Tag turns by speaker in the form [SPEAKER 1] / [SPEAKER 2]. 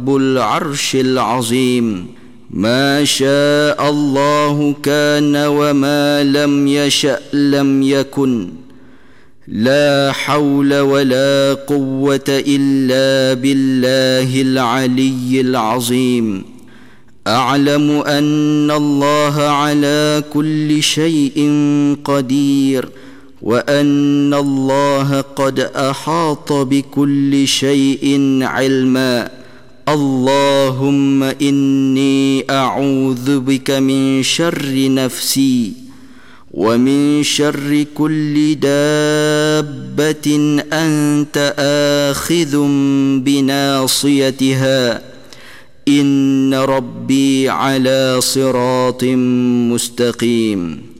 [SPEAKER 1] رب العرش العظيم. ما شاء الله كان وما لم يشأ لم يكن. لا حول ولا قوة إلا بالله العلي العظيم. أعلم أن الله على كل شيء قدير، وأن الله قد أحاط بكل شيء علما. اللهم إني أعوذ بك من شر نفسي ومن شر كل دابة أنت آخذ بناصيتها، إن ربي على صراط مستقيم.